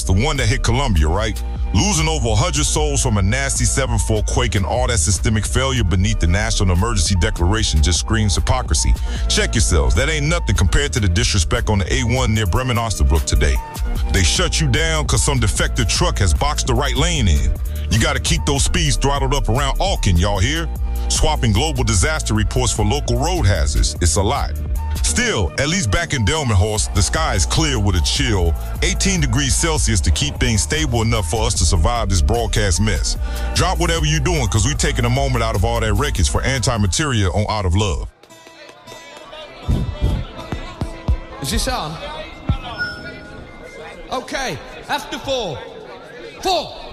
the one that hit Colombia, right? Losing over 100 souls from a nasty 7-4 quake and all that systemic failure beneath the National Emergency Declaration just screams hypocrisy. Check yourselves. That ain't nothing compared to the disrespect on the A1 near Bremen Osterbrook today. They shut you down because some defective truck has boxed the right lane in. You got to keep those speeds throttled up around Alkin, y'all hear? Swapping global disaster reports for local road hazards. It's a lot. Still, at least back in Delmenhorst, the sky is clear with a chill 18 degrees Celsius to keep things stable enough for us to survive this broadcast mess. Drop whatever you're doing, because we're taking a moment out of all that wreckage for Anti-Materia on Out of Love. Is this on? Okay, after 4. 4.